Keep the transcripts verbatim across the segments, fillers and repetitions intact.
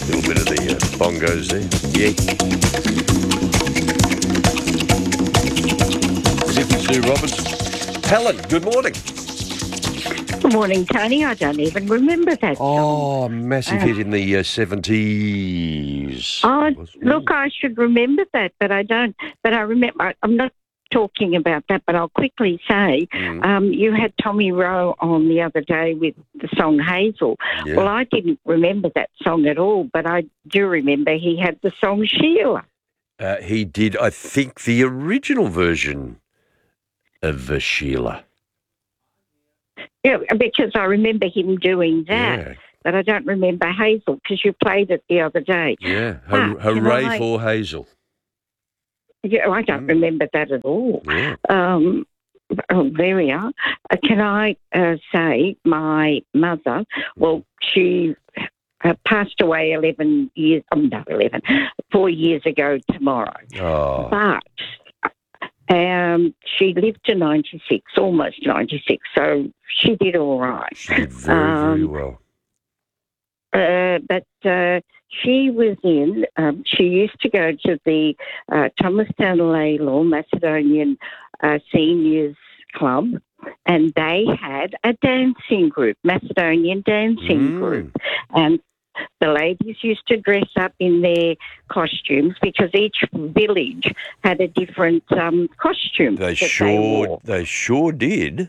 little bit of the uh, bongos there. Yeah. Zippy Sue Roberts. Helen, good morning. Good morning, Tony. I don't even remember that song. Oh, massive Uh, hit in the uh, seventies. Oh, look, I should remember that, but I don't. But I remember, I, I'm not talking about that, but I'll quickly say, Mm. um, you had Tommy Rowe on the other day with the song Hazel. Yeah. Well, I didn't remember that song at all, but I do remember he had the song Sheila. Uh, he did, I think, the original version of uh, Sheila. Yeah, because I remember him doing that, Yeah. but I don't remember Hazel because you played it the other day. Yeah. But Hur- can hooray I- for Hazel. Yeah, I don't Mm. remember that at all. Yeah. Um, oh, there we are. Uh, can I uh, say my mother, well, she uh, passed away eleven years, um, no, eleven, four years ago tomorrow. Oh. But um, she lived to ninety-six, almost ninety-six, so she did all right. She did very, very Um, well. Uh, but uh, she was in, um, she used to go to the uh, Thomastown Laylaw Macedonian uh, Seniors Club, and they had a dancing group, Macedonian dancing Mm. group. And the ladies used to dress up in their costumes because each village had a different um, costume They that they sure, wore. they sure did.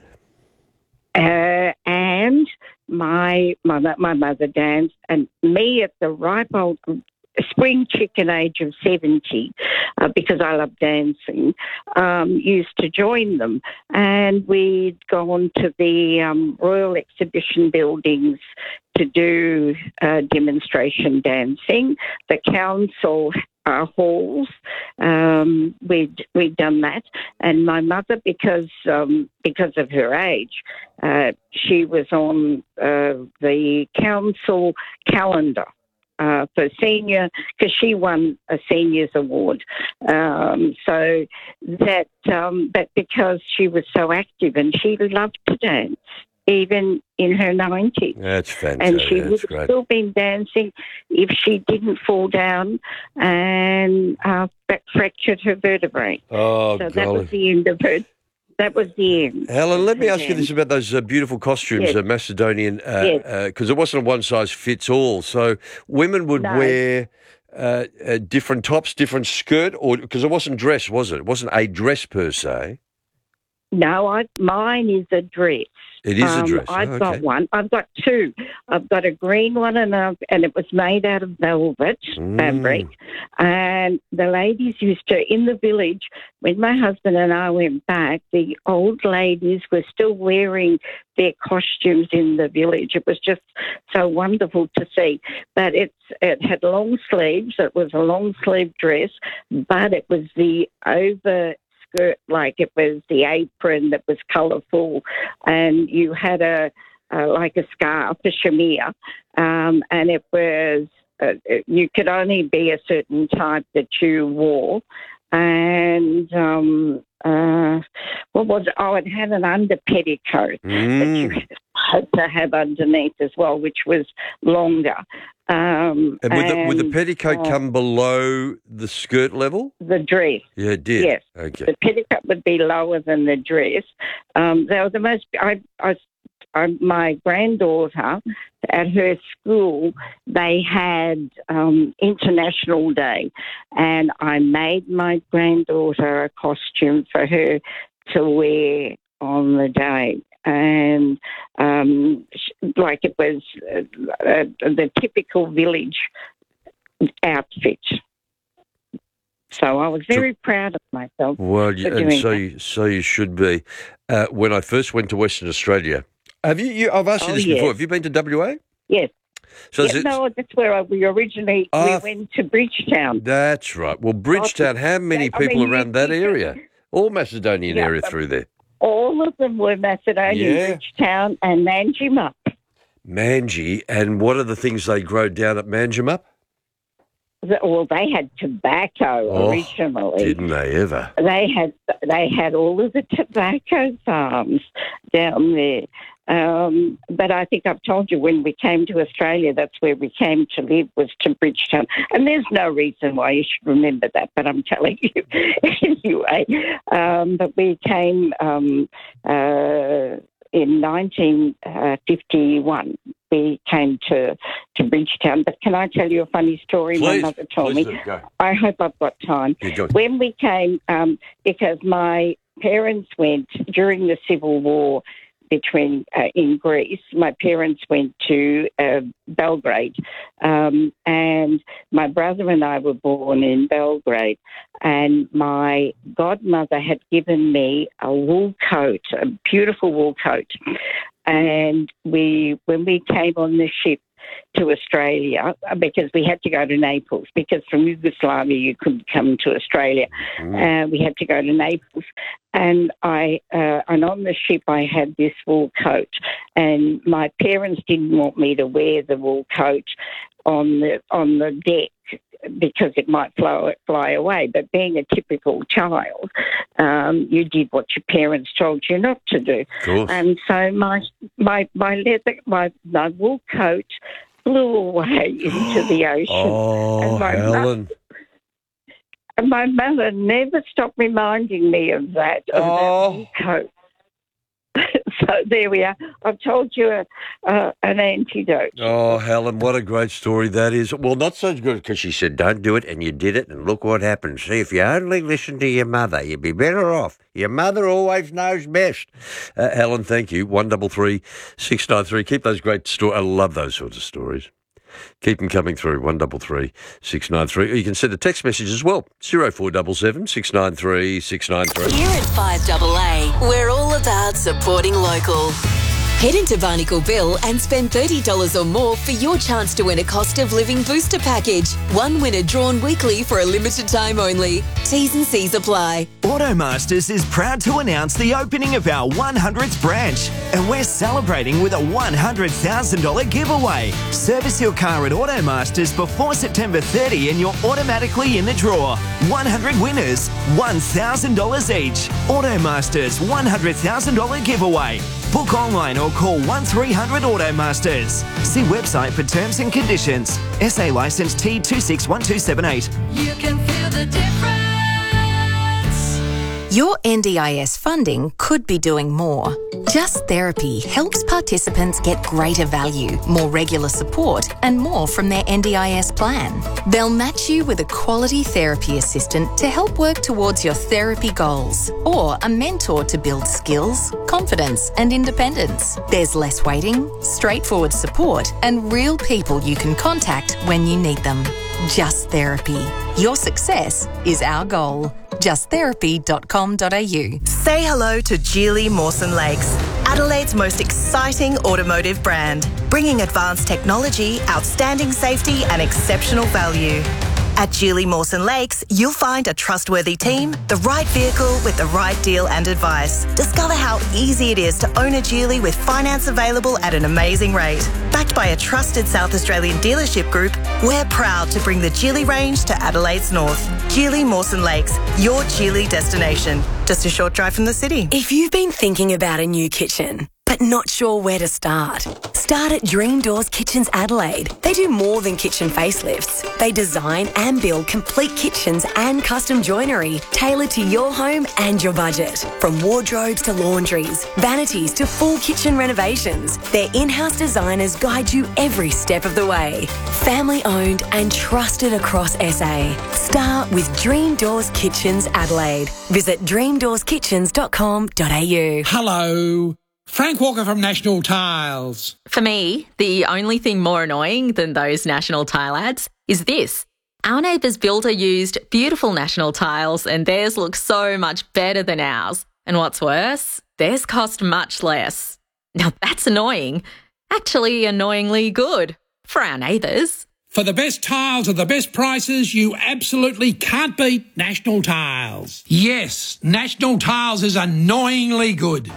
Uh, and my mother, my mother danced, and me at the ripe old spring chicken age of seventy, uh, because I love dancing, um, used to join them. And we'd gone to the um, Royal Exhibition buildings to do uh, demonstration dancing. The council uh, halls, um, we'd we'd done that. And my mother, because um, because of her age, uh, she was on uh, the council calendar. Uh, for senior, because she won a seniors award. Um, so that, um, but because she was so active and she loved to dance, even in her nineties. That's fantastic. And she That's would have great. still been dancing if she didn't fall down and uh, back fractured her vertebrae. Oh, so that was golly. the end of her. That was the end. Helen, of let me her ask you this dance. about those uh, beautiful costumes, Yes. uh, Macedonian, because Yes. uh, 'cause it wasn't a one-size-fits-all. So women would No. wear uh, uh, different tops, different skirt, or because it wasn't dress, was it? It wasn't a dress per se. No, I, mine is a dress. It is a Um, dress. Oh, I've got okay. one. I've got two. I've got a green one, and a, and it was made out of velvet Mm. fabric. And the ladies used to, in the village, when my husband and I went back, the old ladies were still wearing their costumes in the village. It was just so wonderful to see. But it's it had long sleeves. It was a long sleeve dress, but it was the over skirt, like it was the apron that was colourful, and you had a, a like a scarf, a shamir, um, and it was uh, you could only be a certain type that you wore, and um, uh, what was it? Oh, it had an under petticoat that you Mm. had to have underneath as well, which was longer. Um, And would the, would the and, petticoat uh, come below the skirt level? the dress? Yeah, it did. Yes. Okay. The petticoat would be lower than the dress. Um, they were the most. I, I, I, my granddaughter at her school, they had um, International Day, and I made my granddaughter a costume for her to wear on the day. And um, sh- like it was uh, uh, the typical village outfit. So I was very proud of myself. Well, you, for and doing so that. you, so you should be. Uh, when I first went to Western Australia, have you? you I've asked you Oh, this yes. before. Have you been to W A? Yes. So Yeah, is it- no, that's where I, we originally Ah, we went to Bridgetown. That's right. Well, Bridgetown. How many I people mean, you- around that you- area? All Macedonian Yeah, area but- through there. All of them were Macedonian, Yeah. Bridgetown and Manjimup. Manji, and what are the things they grow down at Manjimup? Well, they had tobacco Oh, originally. Didn't they ever? They had they had all of the tobacco farms down there, Um, but I think I've told you when we came to Australia, that's where we came to live, was to Bridgetown. And there's no reason why you should remember that, but I'm telling you anyway. Um, but we came um, uh, in nineteen fifty-one. We came to, to Bridgetown. But can I tell you a funny story Please, my mother told please me? do, go. I hope I've got time. You do. When we came, um, because my parents went during the Civil War between uh, in Greece, my parents went to uh, Belgrade, um, and my brother and I were born in Belgrade, and my godmother had given me a wool coat, a beautiful wool coat, and we when we came on the ship to Australia, because we had to go to Naples, because from Yugoslavia you couldn't come to Australia. Mm. Uh, we had to go to Naples. And I, uh, and on the ship I had this wool coat, and my parents didn't want me to wear the wool coat on the on the deck because it might fly, fly away. But being a typical child, um, you did what your parents told you not to do. Cool. And so my my my leather my, my wool coat flew away into the ocean. Oh, and my Helen. Mother, and my mother never stopped reminding me of that, of Oh. that wool coat. So there we are. I've told you a, uh, an antidote. Oh, Helen, what a great story that is. Well, not so good because she said, don't do it, and you did it, and look what happened. See, if you only listen to your mother, you'd be better off. Your mother always knows best. Uh, Helen, thank you. one double three six nine three. Keep those great stories. I love those sorts of stories. Keep them coming through, one double three six nine three. Or you can send a text message as well, zero four seven seven six nine three six nine three. Here at five A A, we're all about supporting local. Head into Barnacle Bill and spend thirty dollars or more for your chance to win a cost of living booster package. One winner drawn weekly for a limited time only. T's and C's apply. Automasters is proud to announce the opening of our one hundredth branch, and we're celebrating with a one hundred thousand dollars giveaway. Service your car at Automasters before September thirtieth and you're automatically in the draw. one hundred winners, one thousand dollars each. Automasters one hundred thousand dollars giveaway. Book online or call one three hundred Automasters. See website for terms and conditions. S A licence T two six one two seven eight. You can feel the difference. Your N D I S funding could be doing more. Just Therapy helps participants get greater value, more regular support, and more from their N D I S plan. They'll match you with a quality therapy assistant to help work towards your therapy goals, or a mentor to build skills, confidence, and independence. There's less waiting, straightforward support, and real people you can contact when you need them. Just Therapy. Your success is our goal. just therapy dot com dot a u. Say hello to Geely Mawson Lakes, Adelaide's most exciting automotive brand, bringing advanced technology, outstanding safety and exceptional value. At Geely Mawson Lakes, you'll find a trustworthy team, the right vehicle with the right deal and advice. Discover how easy it is to own a Geely with finance available at an amazing rate. Backed by a trusted South Australian dealership group, we're proud to bring the Geely range to Adelaide's north. Geely Mawson Lakes, your Geely destination. Just a short drive from the city. If you've been thinking about a new kitchen, but not sure where to start, start at Dream Doors Kitchens Adelaide. They do more than kitchen facelifts. They design and build complete kitchens and custom joinery tailored to your home and your budget. From wardrobes to laundries, vanities to full kitchen renovations, their in-house designers guide you every step of the way. Family owned and trusted across S A. Start with Dream Doors Kitchens Adelaide. Visit dream doors kitchens dot com dot a u. Hello. Frank Walker from National Tiles. For me, the only thing more annoying than those National Tile ads is this. Our neighbour's builder used beautiful National Tiles and theirs looks so much better than ours. And what's worse, theirs cost much less. Now that's annoying. Actually annoyingly good for our neighbours. For the best tiles at the best prices, you absolutely can't beat National Tiles. Yes, National Tiles is annoyingly good.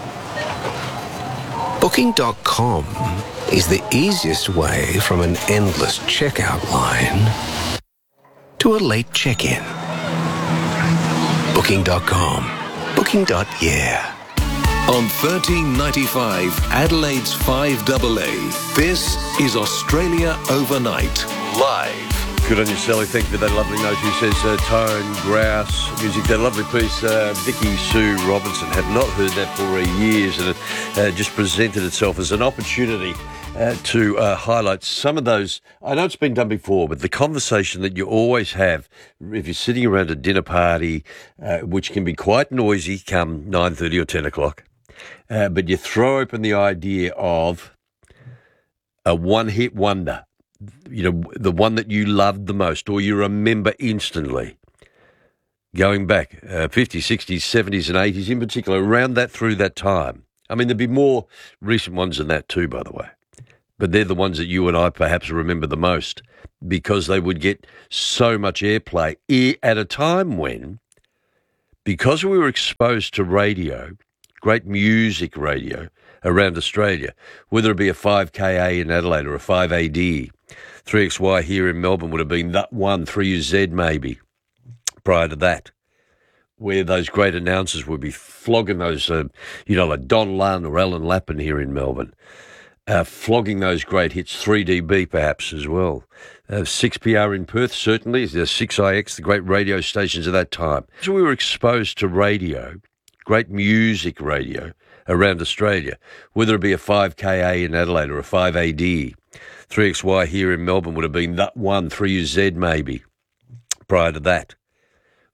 Booking dot com is the easiest way from an endless checkout line to a late check-in. Booking dot com. Booking. Yeah. On thirteen ninety-five, Adelaide's five A A, this is Australia Overnight, live. Good on you, Sally. Thank you for that lovely note. Who says uh, Tone, Grouse, music, that lovely piece. Uh, Vicky Sue Robinson had not heard that for years, and it uh, just presented itself as an opportunity uh, to uh, highlight some of those. I know it's been done before, but the conversation that you always have if you're sitting around a dinner party, uh, which can be quite noisy come nine thirty or ten o'clock, uh, but you throw open the idea of a one-hit wonder. You know, the one that you loved the most or you remember instantly, going back uh, fifties, sixties, seventies and eighties in particular, around that through that time. I mean, there'd be more recent ones than that too, by the way. But they're the ones that you and I perhaps remember the most because they would get so much airplay at a time when, because we were exposed to radio, great music radio around Australia, whether it be a five K A in Adelaide or a five A D, three X Y here in Melbourne would have been that one, three U Z maybe, prior to that, where those great announcers would be flogging those, uh, you know, like Don Lunn or Alan Lappin here in Melbourne, uh, flogging those great hits, three D B perhaps as well. Uh, six P R in Perth, certainly, there's six I X, the great radio stations of that time. So we were exposed to radio, great music radio, around Australia, whether it be a five K A in Adelaide or a five A D, three X Y here in Melbourne would have been that one, three U Z maybe, prior to that,